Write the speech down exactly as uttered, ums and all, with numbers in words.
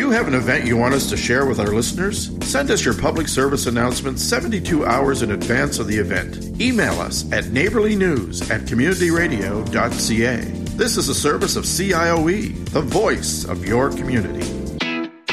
you have an event you want us to share with our listeners? Send us your public service announcement seventy-two hours in advance of the event. Email us at neighborlynews at communityradio dot c a. This is a service of C I O E, the voice of your community.